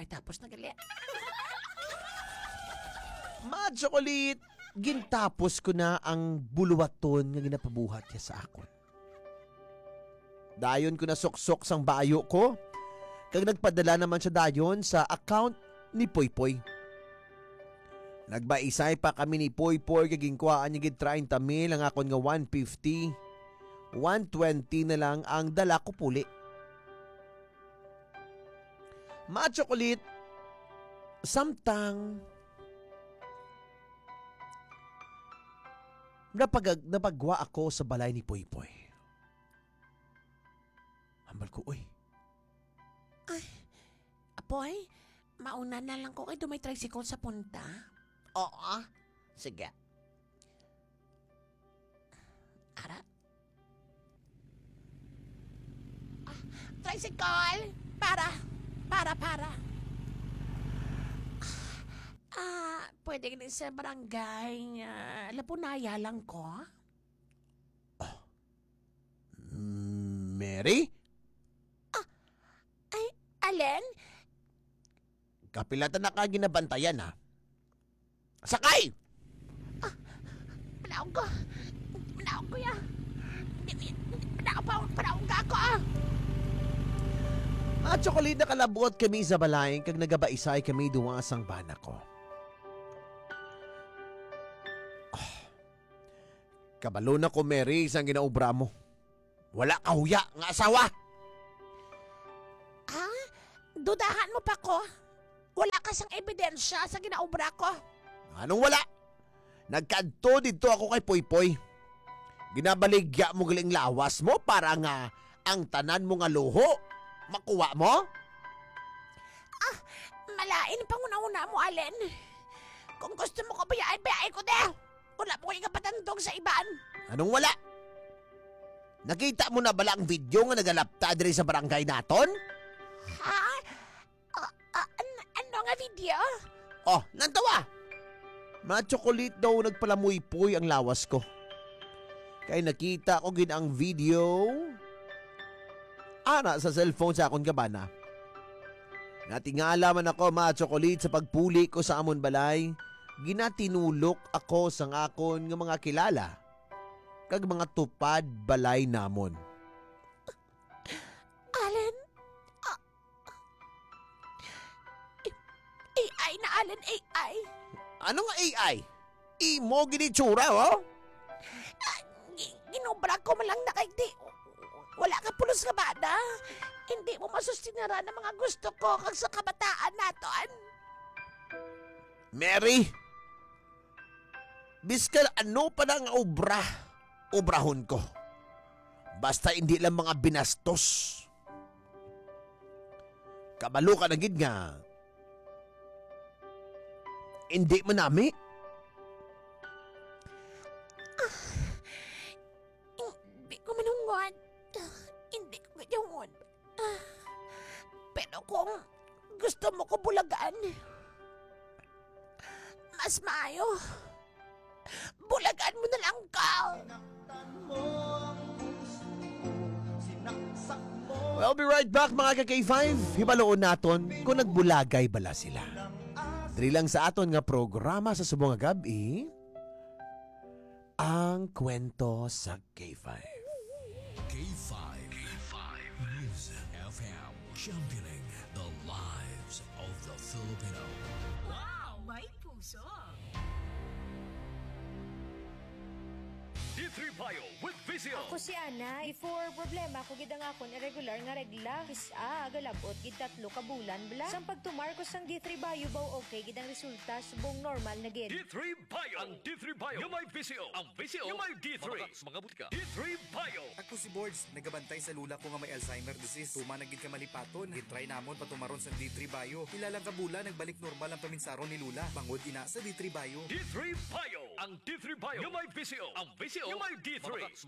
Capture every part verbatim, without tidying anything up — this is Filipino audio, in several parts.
Ay tapos na gali. Ma chocolate, gintapos ko na ang buluwaton nga ginapabuhat niya sa akon. Dayon ko na suksok sang bayo ko. Kag nagpadala naman siya dayon sa account ni Poypoy. Nagbaisay pa kami ni Poypoy kag ginkuhaan niya gid thirty mil ang akon nga one fifty. one twenty na lang ang dala ko puli. Ma chocolate, samtang napag napagwa ako sa balay ni Poypoy. Hambal ko, uy. Ay, apoy, mauna na lang ko kay dumay tricycle sa punta. Oo, sige. Ara? Ah, tricycle! Para! Para, para! Ah, pwede ka sa barangay. Uh, Lapunaya lang ko. Mary? Ay, Allen? Kapilatan na ka ginabantayan ha. Sakay! Panaog ko. Panaog ko ya. Panaog pa. Panaog ka ako ah. At chocolate na kalabot kami sa balay kag nagabaisay kami duwasang bana ko. Ah, kabalo na ko, Mary, isang ginaubra mo. Wala ka huya nga asawa. Ha? Dudahan mo pa ko? Wala ka sang ebidensya sa ginaobra ko. Anong wala? Nagkanto dito ako kay Poypoy. Ginabaligya mo galing lawas mo para nga ang tanan mo nga luho. Makuha mo? Ah, malain pang una-una mo, Allen. Kung gusto mo ko bayaan, bayaan ko de. Wala po kayo kapatandog sa iban. Anong wala? Nakita mo na bala ang video nga nagalapta diri sa barangay naton? Ha? Uh, uh, an- ano nga video? Oh, nantawa! Mga chocolate daw nagpalamuy-puy ang lawas ko. Kaya nakita ko gin ang video. Ana sa cellphone sa akong gabana. Natingala man ako, mga chocolate, sa pagpuli ko sa amon balay. Ginatinulok ako sa akon nga mga kilala. Kag mga tupad balay namon. Allen? Ah, A I na, Allen, A I. Ano nga A I? Imo ginitsura, oh? Ah, gi- ginobra ko man lang na kay di. Wala ka pulos nga bada. Hindi mo masustinara ng mga gusto ko kag sa kabataan naton. Mary! Biskal ano pa na nga obra, obrahon ko. Basta hindi lang mga binastos. Kabalo ka na gid nga. Hindi mo nami? Hindi ko manungon. Hindi ko ganyan. Ah, pero kung gusto mo ko bulagan, mas maayo. Bulagan mo na lang ka. We'll be right back, mga ka-K five. Hibaloon naton kung nagbulagay bala sila. Dili lang sa aton nga programa sa subong nga gabi, ang kwento sa K five. K five. K five. Music F M. Championing the lives of the Filipino. Wow! May puso! D three Bio with Vizio. Ako si Ana, before problema ko gid ang akon irregular nga regla. Isa, galabot gid tatlo ka bulan bla. Sang pagtumar ko sang D three Bio baw okay gid ang resulta subong normal na gid. D three Bio. Ang D three Bio. Yung may Vizio. Ang Vizio. Yung may D three. Mga, mga butika. D three Bio. Ako si Boards, nagabantay sa lula ko nga may Alzheimer disease. Tuma na gid ka malipaton. Gitry namon patumaron sa D three Bio. Ilalang kabula nagbalik normal ang paminsaron ni lula. Bangod ina sa D three Bio. D three Bio. Ang D three Bio. Yung may Vizio. Ang Vizio. Yung may D three. Mga, mga butika.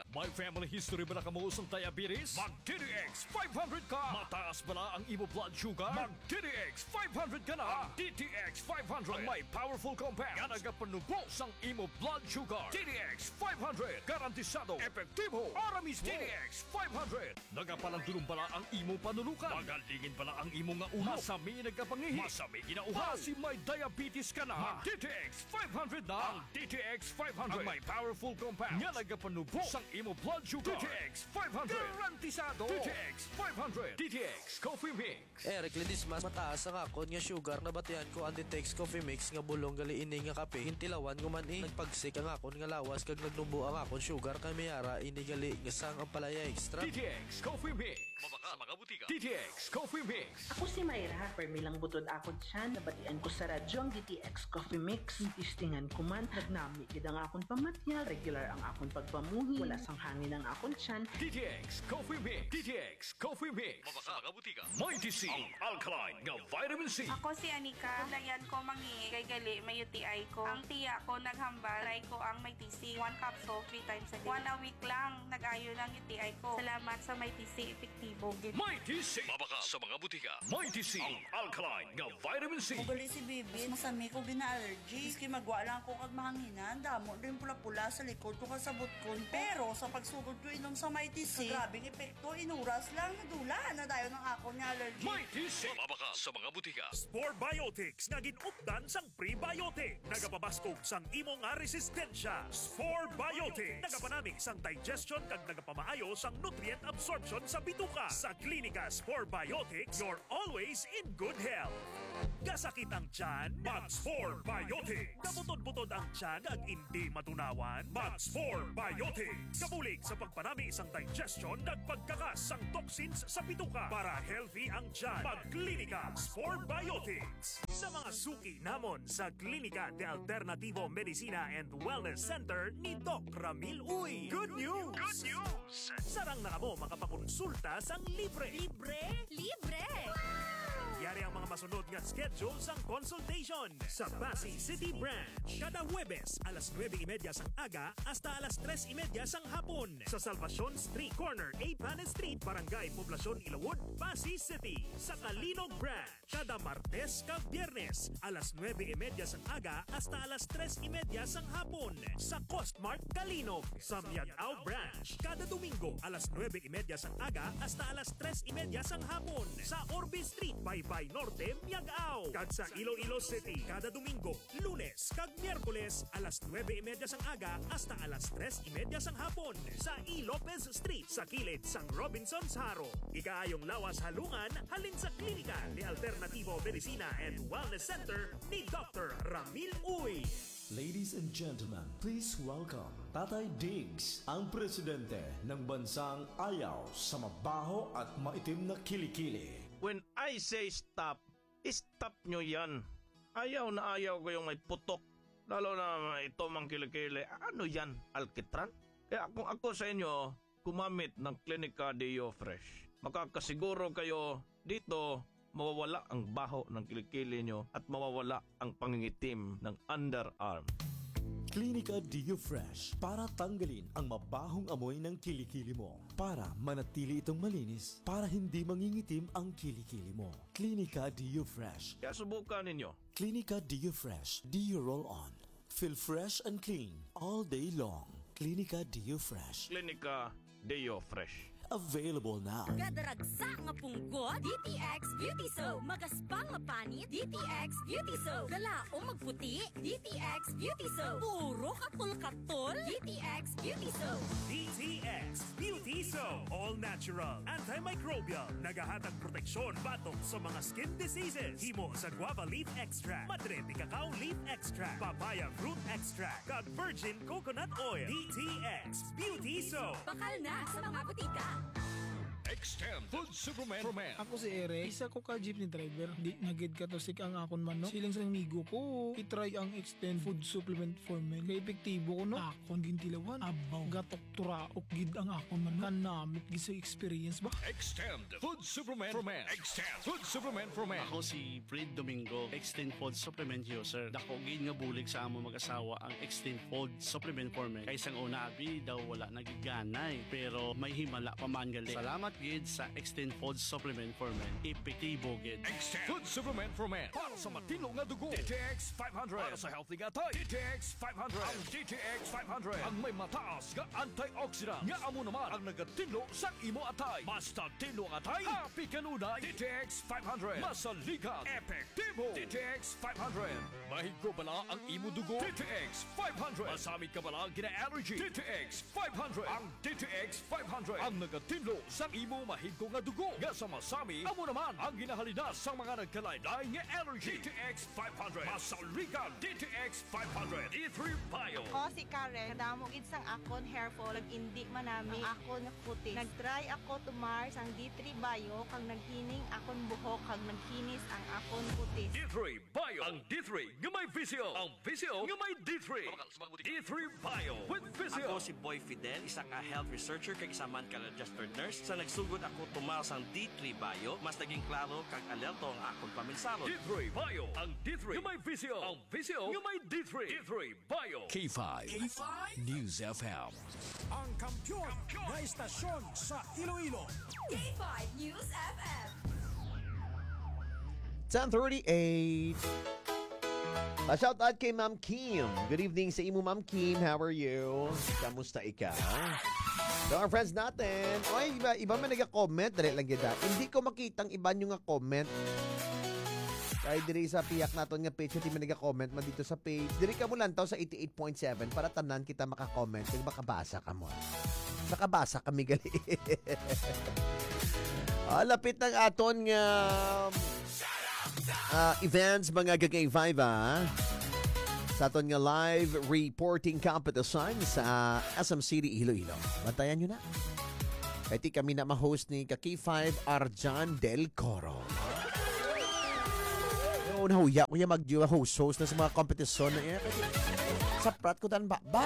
May family history ba na kamuos ng diabetes? Mag-D D X five hundred ka! Mataas ba na ang imo blood sugar? Mag-D D X five hundred ka na! Ang D T X five hundred ang may powerful compounds nga nagapanubos ang imo blood sugar. D D X five hundred, garantisado, epektibo, para mismo. D D X five hundred, nagapalandulong bala ang imo panulukan. Magalingin bala ang imo nga ulo. Masami nagapangihi. Masami ginauhaw. Kasi may diabetes ka na. Mag-D T X five hundred na! Ang D T X five hundred ang may powerful compounds nga nagapanubos ang imo blood sugar. D T X five hundred, garantisado. D T X five hundred, D T X Coffee Mix. Eric Ledismas, mataas ang akon nga sugar na batian ko ang Ditex Coffee Mix nga bulong gali ini nga kape. Hintilawan guman eh. Nagpagsik ang akon nga lawas kag nagnubo ang akon sugar kay mayara ini gali nga sang ang palaya extra. D T X Coffee Mix. Mabaka sa mga butika. D T X Coffee Mix. Ako si Mayra, permilang butod ako dyan. Nabatian ko sa radyo ang D T X Coffee Mix. Tistingan ko man, nagnami gid ang akon pamatya. Regular ang akon pagpamuhi. Wala sang hangin ang akon tiyan. D T X Coffee Mix. D T X Coffee Mix. Mabaka sa mga butika. Mighty C. Ang alkaline nga vitamin C. Ako si Anika. Kulayan ko mangi kay gali may U T I ko. Ang tiya ko naghambal. Try ko ang may T C. One capsule, three times a day. One a week lang. Nag-ayo ng U T I ko. Salamat sa may T C. Epektibo. Mighty C. Mabaka sa mga butika. Mighty C. Ang alkaline nga vitamin C. Ugali si Bibi, masami ko gina-allergy. Iski magwa lang ako kag mahanginan. Damo din pula-pula sa likod ko kasabot ko. Pero sa pagsugod ko inom sa Mighty C, grabing epekto, inuras lang, dula na dayo ng ako ni allergy. Mighty C. Mabaka sa mga butika. Spore Biotics nga ginupdan sang prebiotic. Nagapabaskog sang imo nga resistensya. Spore Biotics. Nagapanami sang digestion kag nagapamaayo sang nutrient absorption sa bituka. Sa Klinika Spore Biotics, you're always in good health. Gasakit ang tiyan, mag-Spore Biotics. Kabutod-butod ang tiyan ag hindi matunawan, mag-Spore Biotics. Kabulig sa pagpanami isang digestion ag pagkakas sang toxins sa bituka para healthy ang tiyan. Mag-Klinika Spore Biotics. Sa mga suki namon sa Klinika de Alternativo Medicina and Wellness Center ni Doc Ramil Uy. Good news! Good news! Sarang na mo makapakonsulta sang libre. Libre? Libre! Yari ang mga masunod nga schedule sang consultation sa Pasig City Branch. Kada Huwebes, alas nuwebe y media sang aga hasta alas tres y media sang hapon. Sa Salvacion Street Corner, A. Panes Street, Barangay Poblacion, Ilawod, Pasig City. Sa Kalinog Branch, kada Martes kag Biyernes, alas nuwebe y media sang aga hasta alas tres y media sang hapon. Sa Costmart Kalinog. Sa Miagao Branch, kada Domingo, alas nuwebe y media sang aga hasta alas tres y media sang hapon. Sa Orbe Street, by Bay Norte, Miagao. Kag sa Iloilo City, kada Domingo, Lunes, kag Miyerkules, alas nuwebe y media sang aga hasta alas tres y media sang hapon. Sa E. Lopez Street, sa kilid sang Robinson's Haro. Ikaayong lawas halungan, halin sa Klinika ni Alternativo Medicina and Wellness Center ni Doctor Ramil Uy. Ladies and gentlemen, please welcome Tatay Diggs, ang presidente ng bansang ayaw sa mabaho at maitim na kilikili. When I say stop, stop nyo yan. Ayaw na ayaw ko yung may putok. Lalo na ito mang kilikili. Ano yan? Alkitran? Kaya kung ako sa inyo, kumamit ng Klinika Deo Fresh. Makakasiguro kayo dito mawawala ang baho ng kilikili nyo at mawawala ang pangingitim ng underarm. Klinika Deo Fresh para tanggalin ang mabahong amoy ng kilikili mo. Para manatili itong malinis, para hindi mangingitim ang kilikili mo. Klinika Deo Fresh. Kaya subukan ninyo. Klinika Deo Fresh. Deo Roll On. Feel fresh and clean all day long. Klinika Deo Fresh. Klinika Deo Fresh. Available now. Kadaragsa nga punggod, D T X Beauty Soap. Magaspang nga panit, D T X Beauty Soap. Galaong magputi, D T X Beauty Soap. Puro katol-katol, D T X Beauty Soap. D T X Beauty Soap. All natural, antimicrobial, nagahatag proteksyon batong sa mga skin diseases. Himo sa guava leaf extract, madre de cacao leaf extract, papaya fruit extract, kag virgin coconut oil. D T X Beauty Soap. Bakal na sa mga butika. Extend Food Superman for Men. Ako si Eric, isa ko ka jeepney driver. Di nagid ka to sik ang akon man no. Siling sa amigo ko, itry ang Extend Food Supplement for Men. Kay epektibo ko no. Akon gintilawan, abaw, gatok turaok gid ang akon man no. Kanamit gid sa experience ba? Extend Food Superman for Men. Extend Food Superman for Men. Ako si Fred Domingo, Extend Food Supplement user. Dako gid nga bulig sa amo mag-asawa ang Extend Food Supplement for Men. Kay sang una abi daw wala nagiganay, pero may himala pa man gali. Salamat gid sa Extend Food Supplement for Men. Epektibo gid. Extend Food Supplement for Men. Para sa matino nga dugo. D T X five hundred. Para sa healthy nga tay. D T X five hundred. Ang D T X five hundred. Ang may mataas nga antioxidant. Nga amo naman ang nagatino sa imo atay. Basta tino ang atay. Happy kanunay. D T X five hundred. Masaligan. Epektibo. D T X five hundred. Mahigko bala ang imo dugo. D T X five hundred. Masamit ka bala gina-allergy. D T X five hundred. Ang D T X five hundred. Ang nagatino sa imo mahigko nga dugo. Nga sa masami, amo naman ang ginahalinas sa mga nagkalaylay nga allergy. D T X five hundred. Masaligan. D T X five hundred. D three Bio. Ako si Karen, kadamo gid sang akon hair fall, indi manami ang akon puti. Nagtry ako tumar sang D three Bio kang naghining akon buhok kang naghinis ang akon puti. D three Bio. Ang D three nga may visio. Ang visio nga may D three. D three Bio with visio. Ako si Boy Fidel, isa ka health researcher kag isa man ka registered nurse. Sa nagsugod ako tumal sang D three Bio, mas naging klaro kag alerto ang akon paminsalo. D three Bio. Ang D three nga may visio. Ang visio nga may D three. D three Bio. K five, K five News F M. Ang kampiyon na istasyon sa Iloilo. K five News F M. ten thirty-eight. Pa-shout out kay Ma'am Kim. Good evening sa imo, Ma'am Kim. How are you? Kamusta ikaw? So, our friends natin. Oy, iba, iba man nag-comment. Dali lang gida. Hindi ko makitang iba nyo nga comment. Kahit diri sa piyak naton nga page, hindi man nag-comment man dito sa page. Diri ka mo lang taw sa eighty-eight point seven para tanan kita maka-comment. Kung makabasa ka mo. Nakabasa kami gali. ah, lapit ng aton nga uh, events mga K five ah. Sa aton nga live reporting competition sa S M City Iloilo. Bantayan nyo na. Kahit kami na ma-host ni K five Arjan Del Coro. Noon huya ko yung mag-host-host na sa mga kompetisyon na yan. Sa prat ko tan ba? Ba?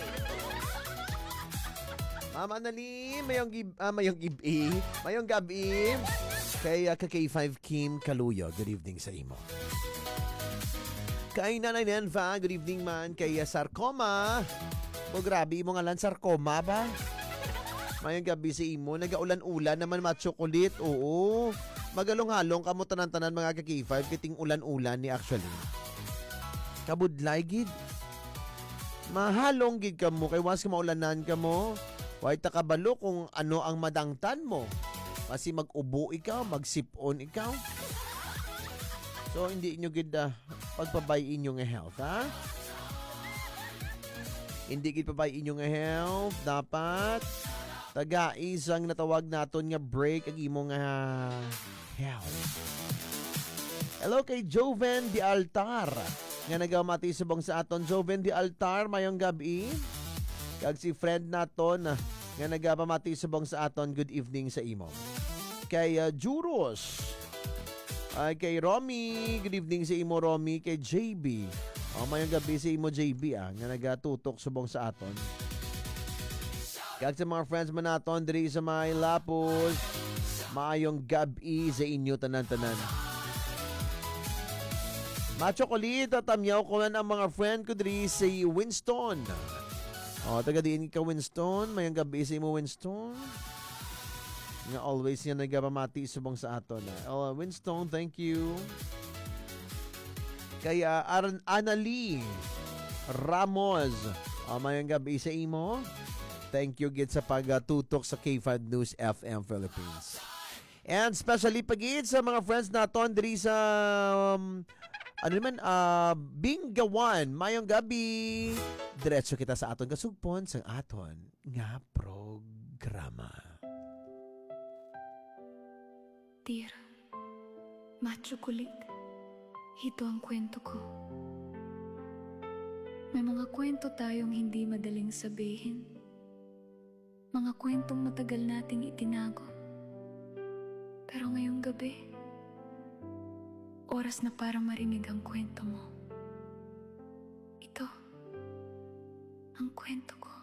Mama Annalyn, mayong gib, ah, mayong gibi, mayong gabi. Kay uh, K five Kim Kaluyo, good evening sa imo. Kay Nanay Nenva, good evening man. Kay uh, Sarcoma, o grabe mo nga lang, Sarcoma ba? Mayong gabi sa imo, nagaulan-ulan naman matsukulit, oo. Magalong-halong kamo tanan-tanan mga K five, kiting ulan-ulan ni actually. Kabudlay gid. Mahalong gid kamo, kay was ka maulanan kamo. Why takabalo kung ano ang madangtan mo. Kasi mag-ubo ikaw, mag-sip-on ikaw. So, hindi nyo gid uh, pagpabayin nyo nga health, ha? Hindi gid pabayin nyo nga health. Dapat tagais ang natawag naton nga break ang imong uh, health. Hello kay Joven Di Altar. Nga nagamati subong sa aton. Joven Di Altar, mayong gabi. Kag si friend naton uh, nga nagapamati subong sa aton, good evening sa imo. Kay uh, Juros, ay uh, kay Romy, good evening sa imo Romy. Kay J B, oh, mayong gabi sa imo J B ah, nga nagatutok subong sa aton. Kag sa mga friends man naton diri sa may Lapos, maayong gabi sa inyo tanan-tanan. Machokolito, tamyaw ko man ang mga friend ko diri sa Winston. O, taga diin ka Winston. Mayang gabi sa imo Winston. Nga always yan nagapamati subong sa aton. Oh, Winston, thank you. Kaya Ar- Annalie Ramos. O, mayang gabi sa imo. Thank you gid sa pagtutok sa K five News F M Philippines. And especially pagid sa mga friends naton diri sa um, ano naman, uh, Bingawan, mayong gabi. Diretso kita sa aton kasugpon sa aton nga programa. Dear, machokulit, ito ang kwento ko. May mga kwento tayong hindi madaling sabihin. Mga kwentong matagal nating itinago. oras na para marinig ang kwento mo. Ito, ang kwento ko.